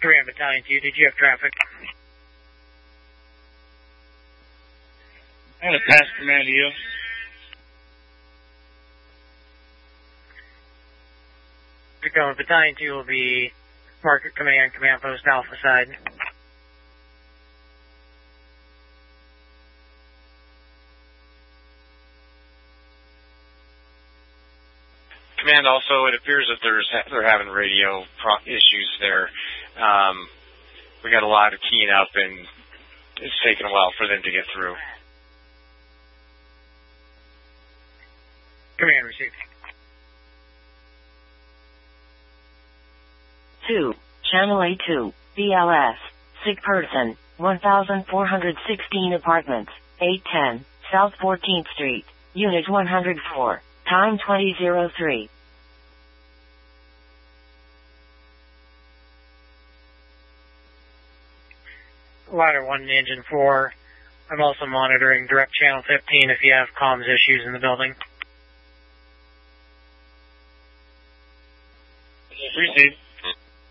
Command Battalion 2, did you have traffic? I had a pass command to you. Going, Battalion 2 will be Market Command, Command Post Alpha side. Command, also, it appears that they're having radio issues there. We got a lot of keying up, and it's taken a while for them to get through. Command received. 2, Channel A2, BLS, sick person, 1416 apartments, 810, South 14th Street, Unit 104, time 20:03. Ladder 1 Engine 4. I'm also monitoring direct channel 15 if you have comms issues in the building. Received.